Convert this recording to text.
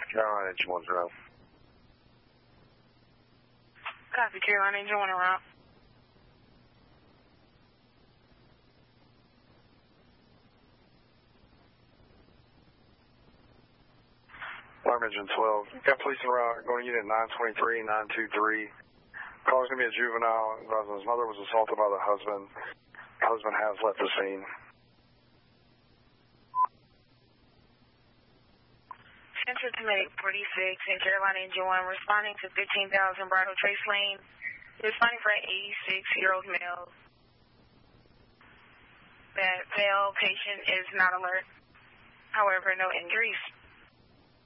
Carolina Engine 10. Copy, Carolina Engine 1 around. Alarm Engine 12. Got police en route going to unit 923, 923. Call's going to be a juvenile. His mother was assaulted by the husband. The husband has left the scene. Central to Medic 46 in Carolina Engine 1, responding to 15,000 Bravo Trace Lane. Responding for an 86-year-old male. That male patient is not alert. However, no injuries.